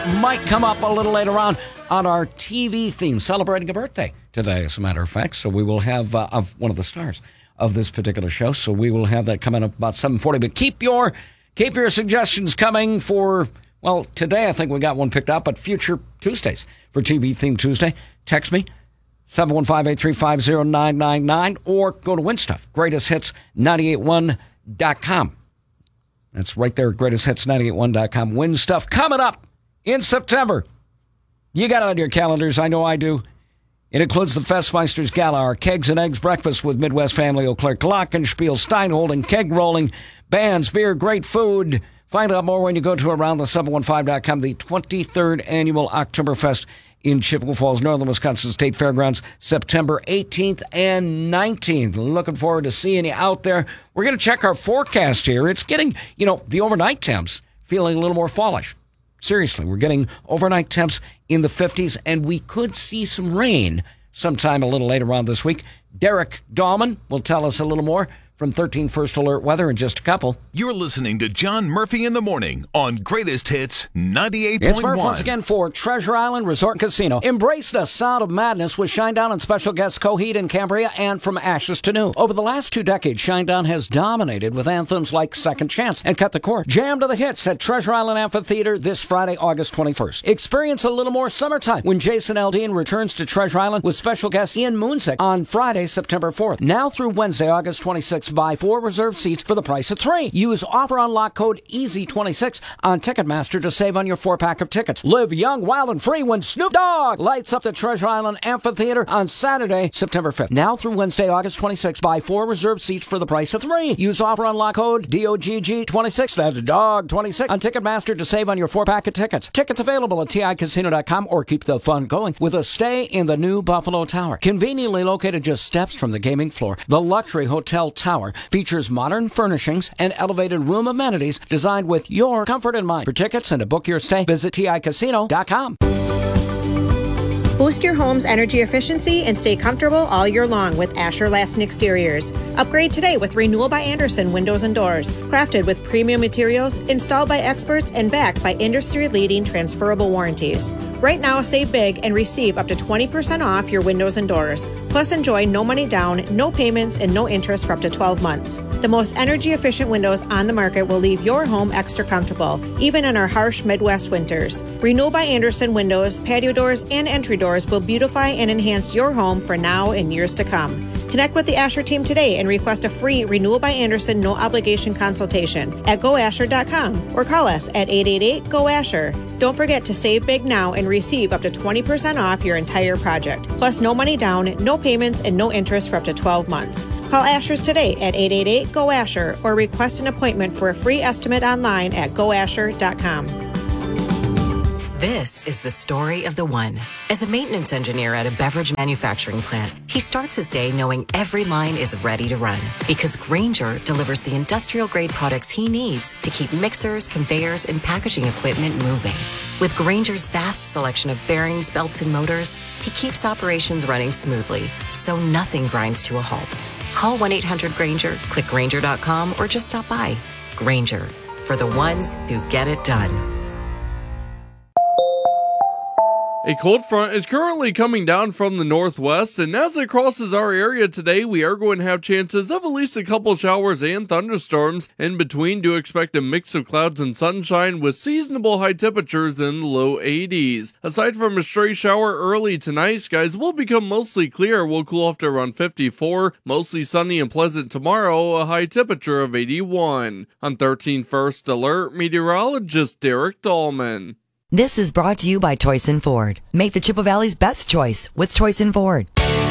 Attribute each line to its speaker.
Speaker 1: might come up a little later on our TV theme, celebrating a birthday today, as a matter of fact. So we will have of one of the stars of this particular show. So we will have that coming up about 7:40. But keep your suggestions coming for, well, today I think we got one picked up, but future Tuesdays for TV Theme Tuesday. Text me, 715-835-0999, or go to WinStuff, greatesthits981.com. That's right there, greatesthits981.com. WinStuff coming up in September. You got it on your calendars. I know I do. It includes the Festmeisters Gala, our Kegs and Eggs breakfast with Midwest family Eau Claire, Glockenspiel, Steinholding, keg rolling, bands, beer, great food. Find out more when you go to aroundthe715.com. The 23rd annual Oktoberfest in Chippewa Falls, Northern Wisconsin State Fairgrounds, September 18th and 19th. Looking forward to seeing you out there. We're going to check our forecast here. It's getting, the overnight temps feeling a little more fallish. Seriously, we're getting overnight temps in the 50s, and we could see some rain sometime a little later on this week. Derek Dahlman will tell us a little more from 13 First Alert Weather in just a couple.
Speaker 2: You're listening to John Murphy in the Morning on Greatest Hits 98.1.
Speaker 1: It's Murph once again for Treasure Island Resort and Casino. Embrace the sound of madness with Shinedown and special guests Coheed and Cambria, and From Ashes to New. Over the last 2 decades, Shinedown has dominated with anthems like Second Chance and Cut the Cord. Jam to the hits at Treasure Island Amphitheater this Friday, August 21st. Experience a little more summertime when Jason Aldean returns to Treasure Island with special guest Ian Moonsick on Friday, September 4th. Now through Wednesday, August 26th, buy 4 reserved seats for the price of 3. Use offer unlock code EASY26 on Ticketmaster to save on your 4-pack of tickets. Live young, wild, and free when Snoop Dogg lights up the Treasure Island Amphitheater on Saturday, September 5th. Now through Wednesday, August 26th, buy 4 reserved seats for the price of 3. Use offer unlock code DOGG26, that's DOG26, on Ticketmaster to save on your 4-pack of tickets. Tickets available at TICasino.com, or keep the fun going with a stay in the new Buffalo Tower. Conveniently located just steps from the gaming floor, the luxury hotel tower features modern furnishings and elevated room amenities designed with your comfort in mind. For tickets and to book your stay, visit TICasino.com.
Speaker 3: Boost your home's energy efficiency and stay comfortable all year long with Asher Laston Exteriors. Upgrade today with Renewal by Andersen Windows and Doors. Crafted with premium materials, installed by experts, and backed by industry-leading transferable warranties. Right now, save big and receive up to 20% off your windows and doors. Plus, enjoy no money down, no payments, and no interest for up to 12 months. The most energy-efficient windows on the market will leave your home extra comfortable, even in our harsh Midwest winters. Renewal by Andersen Windows, patio doors, and entry doors will beautify and enhance your home for now and years to come. Connect with the Asher team today and request a free Renewal by Andersen no-obligation consultation at goasher.com or call us at 888-GO-ASHER. Don't forget to save big now and receive up to 20% off your entire project. Plus, no money down, no payments, and no interest for up to 12 months. Call Asher's today at 888-GO-ASHER or request an appointment for a free estimate online at goasher.com.
Speaker 4: This is the story of the one. As a maintenance engineer at a beverage manufacturing plant, he starts his day knowing every line is ready to run because Grainger delivers the industrial-grade products he needs to keep mixers, conveyors, and packaging equipment moving. With Grainger's vast selection of bearings, belts, and motors, he keeps operations running smoothly, so nothing grinds to a halt. Call 1-800-GRAINGER, click Grainger.com, or just stop by. Grainger, for the ones who get it done.
Speaker 5: A cold front is currently coming down from the northwest, and as it crosses our area today, we are going to have chances of at least a couple showers and thunderstorms. In between, do expect a mix of clouds and sunshine with seasonable high temperatures in the low 80s. Aside from a stray shower early tonight, skies will become mostly clear. We'll cool off to around 54, mostly sunny and pleasant tomorrow, a high temperature of 81. On 13 First Alert, meteorologist Derek Dahlman.
Speaker 6: This is brought to you by Toyson Ford. Make the Chippewa Valley's best choice with Toyson Ford.